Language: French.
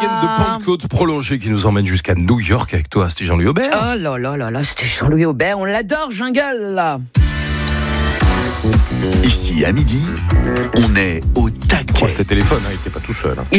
week-end de Pentecôte prolongé qui nous emmène jusqu'à New York avec toi, c'était Jean-Louis Aubert. Oh là là là là, c'était Jean-Louis Aubert, on l'adore, Jungle là. Ici à midi, on est au taquet. C'était téléphone, il n'était pas tout seul.